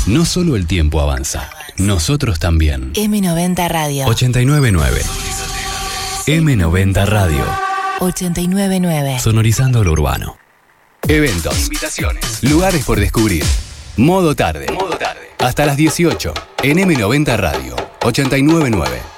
No solo el tiempo avanza, nosotros también. M90 Radio. 899. M90 Radio. 899. Sonorizando lo urbano. Eventos, invitaciones, lugares por descubrir. Modo tarde. Hasta las 18 en M90 Radio. 899.